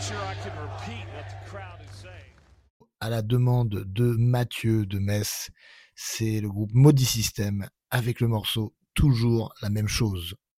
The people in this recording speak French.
À la demande de Mathieu de Metz, c'est le groupe Maudit System avec le morceau Toujours la même chose.